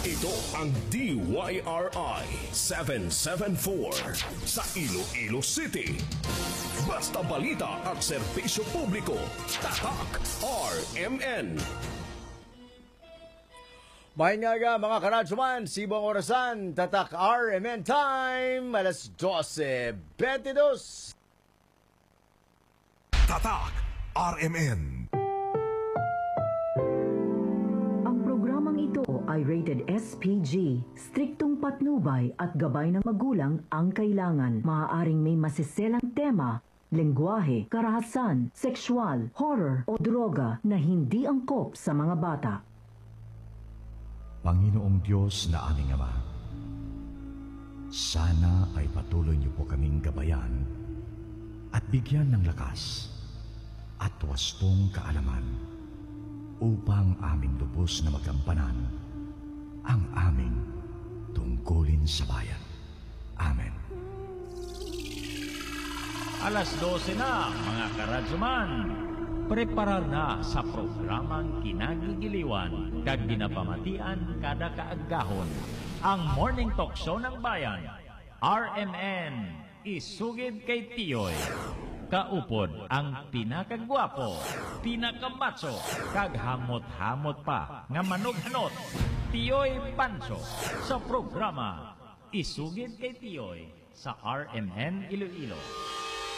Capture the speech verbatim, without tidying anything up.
Ito ang D Y R I seven seven four sa Iloilo City. Basta balita at serbisyo publiko. Tatak R M N. Mahinga mga karadyoman, sibong orasan, Tatak R M N time, alas dose twenty-dos. Tatak R M N. Ang programang ito ay rated S P G. Striktong patnubay at gabay ng magulang ang kailangan. Maaaring may masiselang tema, lengguwahe, karahasan, sexual, horror o droga na hindi angkop sa mga bata. Panginoong Diyos na aming Ama, sana ay patuloy niyo po kaming gabayan at bigyan ng lakas at wastong kaalaman upang aming lubos na magampanan ang aming tungkulin sa bayan. Amen. Alas dose na, mga karadyoman. Preparar na sa programang kinagigiliwan kag ginapamatian kada kaagahon ang morning talk show ng bayan. R M N Isugid kay Tiyoy. Kaupod ang pinakagwapo, pinakamatso, kag hamot-hamot pa nga manughanot, Tiyoy Pancho, sa programa Isugid kay Tiyoy sa R M N Iloilo.